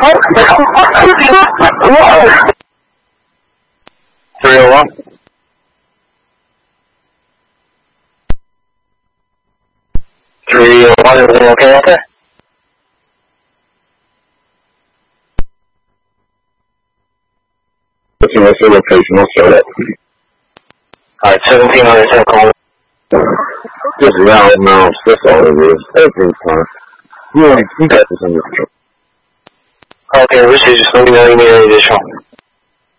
301. Everything okay out there? What's the location? I'll show that. Alright, 1700 call. Just loud mouths, that's all it is. Every time. You got this under control. Okay, Richard, just let me know you need any additional.